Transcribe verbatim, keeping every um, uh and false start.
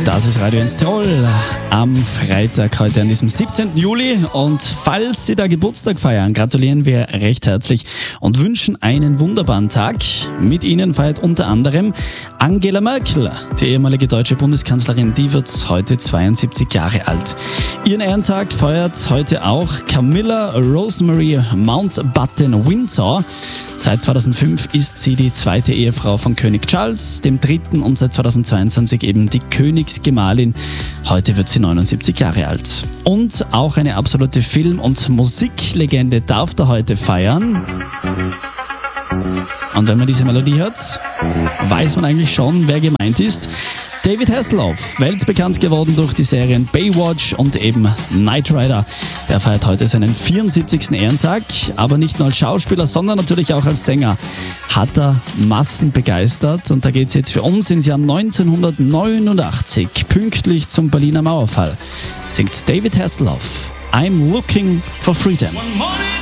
Das ist Radio eins Tirol am Freitag, heute an diesem siebzehnten Juli. Und falls Sie da Geburtstag feiern, gratulieren wir recht herzlich und wünschen einen wunderbaren Tag. Mit Ihnen feiert unter anderem Angela Merkel, die ehemalige deutsche Bundeskanzlerin, die wird heute zweiundsiebzig Jahre alt. Ihren Ehrentag feiert heute auch Camilla Rosemary Mountbatten Windsor. Seit zweitausendfünf ist sie die zweite Ehefrau von König Charles dem Dritten und seit zweitausendzweiundzwanzig eben die Königsgemahlin. Heute wird sie neunundsiebzig Jahre alt. Und auch eine absolute Film- und Musiklegende darf da heute feiern. Und wenn man diese Melodie hört, weiß man eigentlich schon, wer gemeint ist. David Hasselhoff, weltbekannt geworden durch die Serien Baywatch und eben Knight Rider. Der feiert heute seinen vierundsiebzigsten Ehrentag, aber nicht nur als Schauspieler, sondern natürlich auch als Sänger. Hat er Massen begeistert und da geht es jetzt für uns ins Jahr neunzehnhundertneunundachtzig, pünktlich zum Berliner Mauerfall. Singt David Hasselhoff, I'm Looking for Freedom.